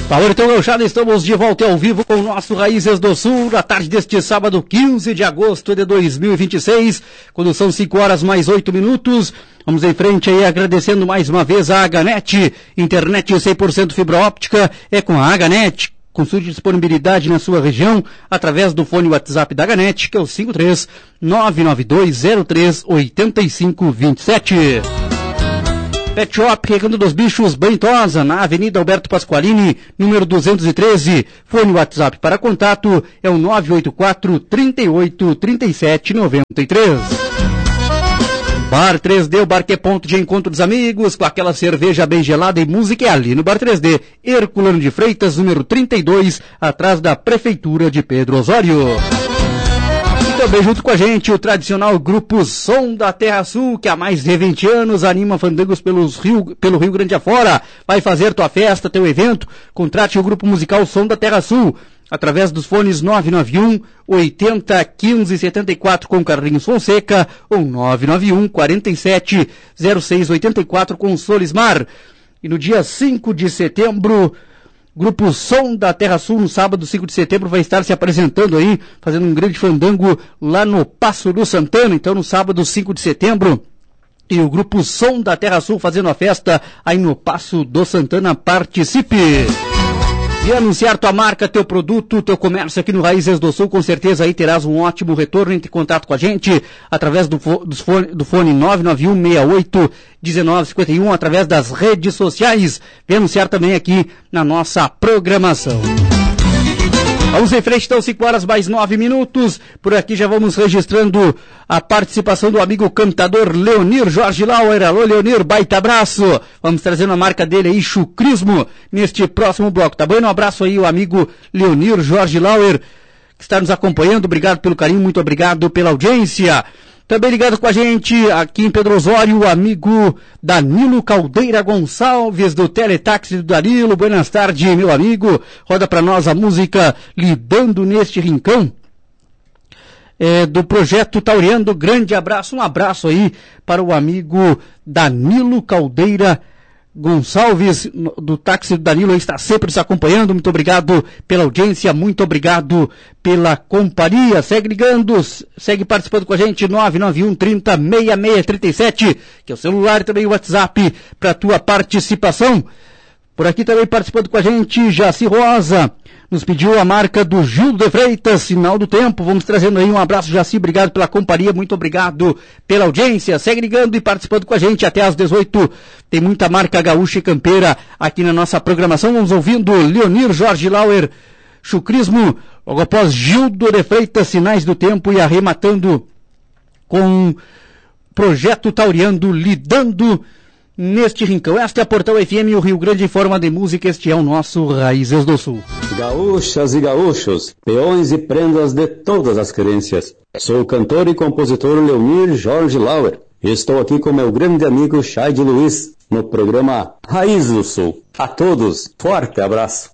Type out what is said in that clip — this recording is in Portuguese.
Valor, então, gauchada, estamos de volta ao vivo com o nosso Raízes do Sul, na tarde deste sábado, 15 de agosto de 2026, quando são 5 horas mais 8 minutos. Vamos em frente aí, agradecendo mais uma vez a Aganet, internet 100% fibra óptica, é com a Aganet. Consulte disponibilidade na sua região através do fone WhatsApp da Aganet, que é o 53-99203-8527. Pet Shop, Recanto dos Bichos, Banitosa, na Avenida Alberto Pasqualini, número 213. Fone WhatsApp para contato é o 984-38-3793. Bar 3D, o bar que é ponto de encontro dos amigos, com aquela cerveja bem gelada e música é ali no Bar 3D, Herculano de Freitas, número 32, atrás da Prefeitura de Pedro Osório. Também junto com a gente o tradicional grupo Som da Terra Sul, que há mais de 20 anos anima fandangos pelo Rio Grande afora. Vai fazer tua festa, teu evento, contrate o grupo musical Som da Terra Sul, através dos fones 991 80 15 74 com Carlinhos Fonseca ou 991 47 06 84 com Solismar. E no dia 5 de setembro... Grupo Som da Terra Sul, no sábado 5 de setembro, vai estar se apresentando aí, fazendo um grande fandango lá no Passo do Santana. Então, no sábado 5 de setembro, e o Grupo Som da Terra Sul fazendo a festa aí no Passo do Santana. Participe! E anunciar tua marca, teu produto, teu comércio aqui no Raízes do Sul, com certeza aí terás um ótimo retorno. Entre em contato com a gente através do fone 991681951, através das redes sociais. Vem anunciar também aqui na nossa programação. Vamos em frente, então, 5 horas mais 9 minutos. Por aqui já vamos registrando a participação do amigo cantador Leonir Jorge Lauer. Alô, Leonir, baita abraço. Vamos trazendo a marca dele aí, Chucrismo, neste próximo bloco. Tá bom? Um abraço aí, o amigo Leonir Jorge Lauer, que está nos acompanhando. Obrigado pelo carinho, muito obrigado pela audiência. Também ligado com a gente aqui em Pedro Osório, o amigo Danilo Caldeira Gonçalves, do Teletaxi do Danilo. Buenas tardes, meu amigo. Roda para nós a música Lidando Neste Rincão, do Projeto Tauriando. Grande abraço, um abraço aí para o amigo Danilo Caldeira Gonçalves, do Táxi do Danilo, está sempre nos acompanhando. Muito obrigado pela audiência, muito obrigado pela companhia. Segue ligando, segue participando com a gente, 991 30 6637, que é o celular e também o WhatsApp para a tua participação. Por aqui também participando com a gente, Jaci Rosa, nos pediu a marca do Gildo de Freitas, Sinal do Tempo. Vamos trazendo aí um abraço, Jaci, obrigado pela companhia, muito obrigado pela audiência. Segue ligando e participando com a gente até às 18. Tem muita marca gaúcha e campeira aqui na nossa programação. Vamos ouvindo Leonir Jorge Lauer, Chucrismo, logo após Gildo de Freitas, Sinais do Tempo, e arrematando com Projeto Tauriando, Lidando Neste Rincão. Esta é a Portal FM, o Rio Grande em forma de música. Este é o nosso Raízes do Sul. Gaúchas e gaúchos, peões e prendas de todas as querências. Sou o cantor e compositor Leonir Jorge Lauer. Estou aqui com meu grande amigo Chay de Luiz, no programa Raízes do Sul. A todos, forte abraço.